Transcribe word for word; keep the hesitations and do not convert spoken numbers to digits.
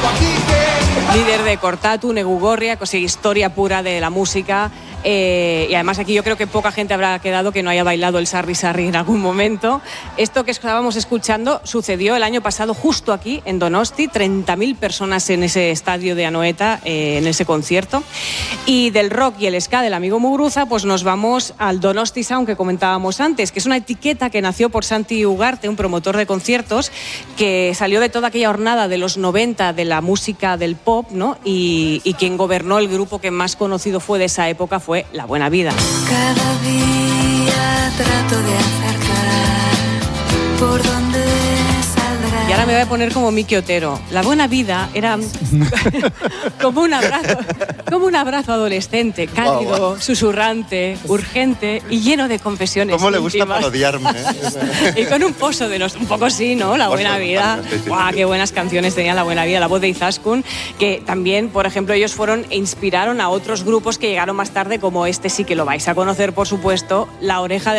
Líder de Cortatu, Negu Gorriak, o sea, historia pura de la música. Eh, y además aquí yo creo que poca gente habrá quedado que no haya bailado el Sarri Sarri en algún momento. Esto que estábamos escuchando sucedió el año pasado justo aquí en Donosti, treinta mil personas en ese estadio de Anoeta, eh, en ese concierto. Y del rock y el ska del amigo Muguruza, pues nos vamos al Donosti Sound que comentábamos antes, que es una etiqueta que nació por Santi Ugarte, un promotor de conciertos, que salió de toda aquella hornada de los noventa de la música del pop, ¿no? Y, y quien gobernó el grupo que más conocido fue de esa época fue La Buena Vida. Cada día trato de acertar por donde saldrá. Y ahora me voy a poner como Miki Otero. La Buena Vida era como un abrazo, como un abrazo adolescente, cálido, wow, susurrante, urgente y lleno de confesiones. ¿Cómo le gusta íntimas? parodiarme? ¿eh? Y con un pozo de los... Un poco sí, ¿no? La Buena Vida. ¡Guau! Qué buenas canciones tenía La Buena Vida, la voz de Izaskun, que también, por ejemplo, ellos fueron e inspiraron a otros grupos que llegaron más tarde, como este sí que lo vais a conocer, por supuesto, La Oreja de